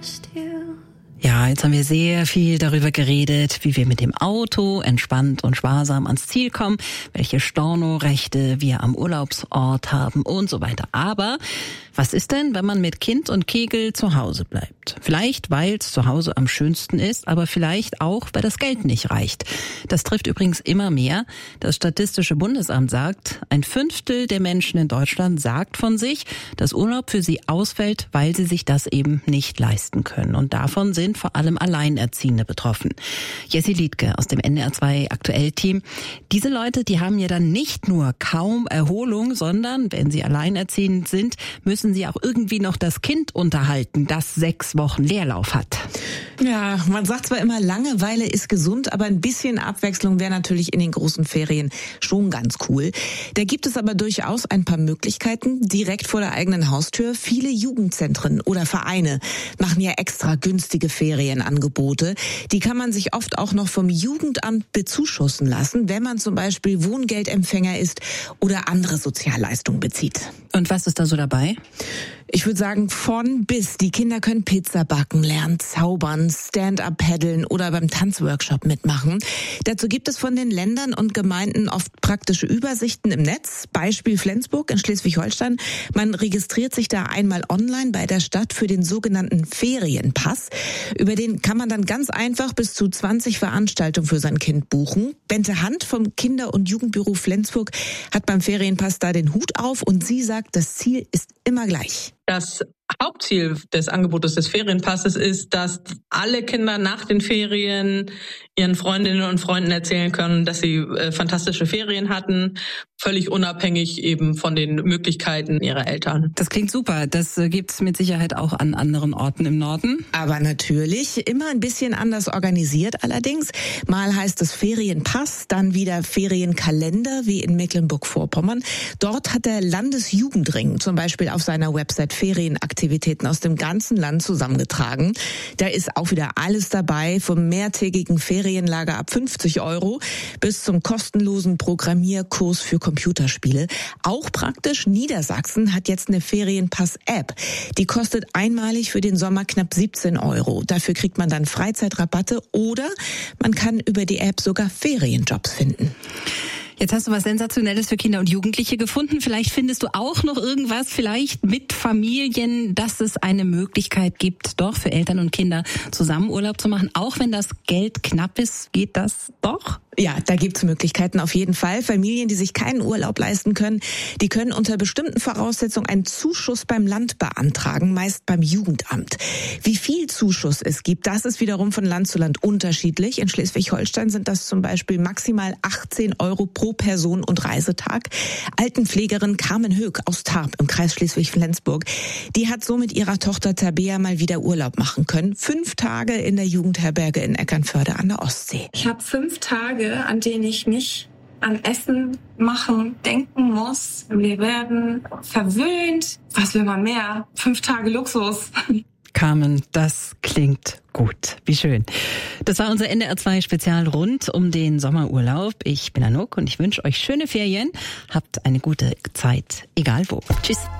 Ja, jetzt haben wir sehr viel darüber geredet, wie wir mit dem Auto entspannt und sparsam ans Ziel kommen, welche Stornorechte wir am Urlaubsort haben und so weiter. Aber was ist denn, wenn man mit Kind und Kegel zu Hause bleibt? Vielleicht, weil es zu Hause am schönsten ist, aber vielleicht auch, weil das Geld nicht reicht. Das trifft übrigens immer mehr. Das Statistische Bundesamt sagt, 1/5 der Menschen in Deutschland sagt von sich, dass Urlaub für sie ausfällt, weil sie sich das eben nicht leisten können. Und davon sind vor allem Alleinerziehende betroffen. Jessie Liedke aus dem NDR2 Aktuell-Team. Diese Leute, die haben ja dann nicht nur kaum Erholung, sondern wenn sie alleinerziehend sind, müssen sie auch irgendwie noch das Kind unterhalten, das 6 Wochen Leerlauf hat. Ja, man sagt zwar immer, Langeweile ist gesund, aber ein bisschen Abwechslung wäre natürlich in den großen Ferien schon ganz cool. Da gibt es aber durchaus ein paar Möglichkeiten direkt vor der eigenen Haustür. Viele Jugendzentren oder Vereine machen ja extra günstige Ferienangebote. Die kann man sich oft auch noch vom Jugendamt bezuschussen lassen, wenn man zum Beispiel Wohngeldempfänger ist oder andere Sozialleistungen bezieht. Und was ist da so dabei? Ich würde sagen, von bis. Die Kinder können Pizza backen lernen, zaubern, Stand-up paddeln oder beim Tanzworkshop mitmachen. Dazu gibt es von den Ländern und Gemeinden oft praktische Übersichten im Netz. Beispiel Flensburg in Schleswig-Holstein. Man registriert sich da einmal online bei der Stadt für den sogenannten Ferienpass. Über den kann man dann ganz einfach bis zu 20 Veranstaltungen für sein Kind buchen. Bente Hand vom Kinder- und Jugendbüro Flensburg hat beim Ferienpass da den Hut auf und sie sagt, das Ziel ist immer gleich. Das Hauptziel des Angebotes des Ferienpasses ist, dass alle Kinder nach den Ferien ihren Freundinnen und Freunden erzählen können, dass sie fantastische Ferien hatten, völlig unabhängig eben von den Möglichkeiten ihrer Eltern. Das klingt super. Das gibt's mit Sicherheit auch an anderen Orten im Norden. Aber natürlich immer ein bisschen anders organisiert allerdings. Mal heißt es Ferienpass, dann wieder Ferienkalender wie in Mecklenburg-Vorpommern. Dort hat der Landesjugendring zum Beispiel auf seiner Website Ferienaktivitäten aus dem ganzen Land zusammengetragen. Da ist auch wieder alles dabei, vom mehrtägigen Ferienlager ab 50 € bis zum kostenlosen Programmierkurs für Computerspiele. Auch praktisch, Niedersachsen hat jetzt eine Ferienpass-App. Die kostet einmalig für den Sommer knapp 17 €. Dafür kriegt man dann Freizeitrabatte oder man kann über die App sogar Ferienjobs finden. Jetzt hast du was Sensationelles für Kinder und Jugendliche gefunden. Vielleicht findest du auch noch irgendwas, vielleicht mit Familien, dass es eine Möglichkeit gibt, doch für Eltern und Kinder zusammen Urlaub zu machen. Auch wenn das Geld knapp ist, geht das doch? Ja, da gibt's Möglichkeiten auf jeden Fall. Familien, die sich keinen Urlaub leisten können, die können unter bestimmten Voraussetzungen einen Zuschuss beim Land beantragen, meist beim Jugendamt. Wie viel Zuschuss es gibt, das ist wiederum von Land zu Land unterschiedlich. In Schleswig-Holstein sind das zum Beispiel maximal 18 € pro Person und Reisetag. Altenpflegerin Carmen Höck aus Tarp im Kreis Schleswig-Flensburg, die hat so mit ihrer Tochter Tabea mal wieder Urlaub machen können. 5 Tage in der Jugendherberge in Eckernförde an der Ostsee. Ich habe 5 Tage, an denen ich nicht an Essen machen denken muss. Wir werden verwöhnt. Was will man mehr? 5 Tage Luxus. Carmen, das klingt gut. Wie schön. Das war unser NDR2-Spezial rund um den Sommerurlaub. Ich bin Anouk und ich wünsche euch schöne Ferien. Habt eine gute Zeit, egal wo. Tschüss.